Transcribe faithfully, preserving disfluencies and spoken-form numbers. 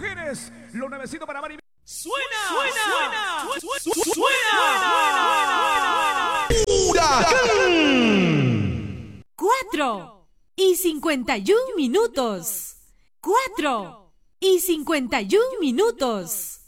mujeres. Lo nuevecito para Mari. ¡Suena! ¡Suena! ¡Suena! ¡Suena! ¡Huracán! Cuatro y cincuenta y un minutos. Cuatro y cincuenta y un minutos.